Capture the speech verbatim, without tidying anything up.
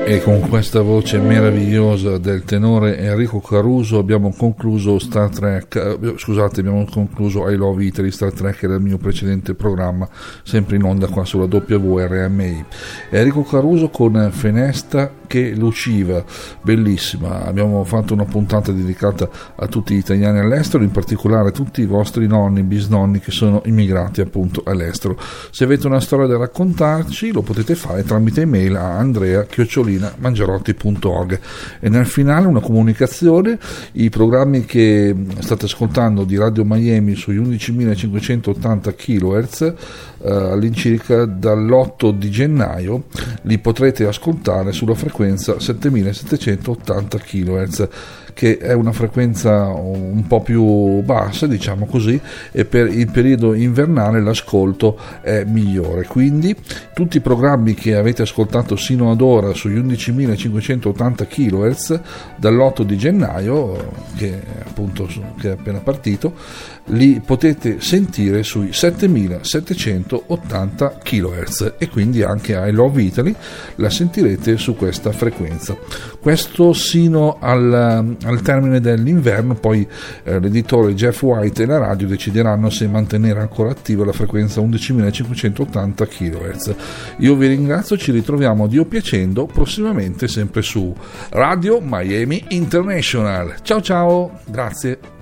E con questa voce meravigliosa del tenore Enrico Caruso abbiamo concluso Star Trek, scusate, abbiamo concluso I Love Italy, Star Trek era il mio precedente programma, sempre in onda qua sulla W R M I. Enrico Caruso con Fenesta che Luciva, bellissima. Abbiamo fatto una puntata dedicata a tutti gli italiani all'estero, in particolare a tutti i vostri nonni, bisnonni che sono immigrati appunto all'estero. Se avete una storia da raccontarci lo potete fare tramite email a andrea chiocciolina mangerotti punto org. E nel finale una comunicazione: i programmi che state ascoltando di Radio Miami sugli undicimilacinquecentottanta chilohertz eh, all'incirca dall'otto di gennaio li potrete ascoltare sulla frequenza settemilasettecentottanta chilohertz, che è una frequenza un po' più bassa, diciamo così, e per il periodo invernale l'ascolto è migliore. Quindi tutti i programmi che avete ascoltato sino ad ora sugli undicimilacinquecentottanta chilohertz dall'otto di gennaio, che appunto che è appena partito, li potete sentire sui settemilasettecentottanta chilohertz, e quindi anche I Love Italy la sentirete su questa frequenza. Questo sino al, al termine dell'inverno. Poi eh, l'editore Jeff White e la radio decideranno se mantenere ancora attiva la frequenza undicimilacinquecentottanta chilohertz. Io vi ringrazio, ci ritroviamo Dio piacendo prossimamente sempre su Radio Miami International. Ciao ciao, grazie.